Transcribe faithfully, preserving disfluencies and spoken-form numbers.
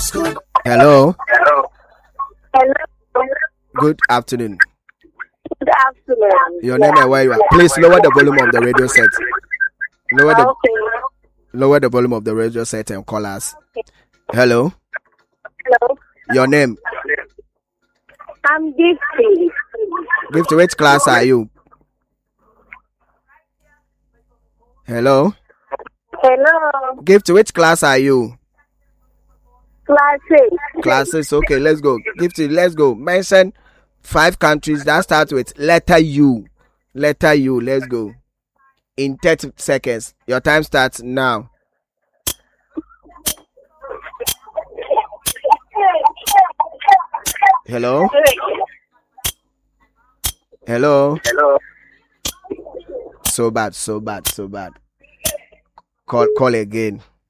Hello. Hello. Hello. Good afternoon. Good afternoon. Your name and where you are. Please lower the volume of the radio set. Lower the Okay. lower the volume of the radio set and call us. Hello. Hello. Your name. I'm Gifty. Gift, which class are you? Hello. Hello. Gift, which class are you? Classes. Classes. Okay, let's go. Gift, let's go. Mention five countries that start with letter U. Letter U. Let's go. In thirty seconds. Your time starts now. Hello? Hello? Hello. So bad, so bad, so bad. Call call again.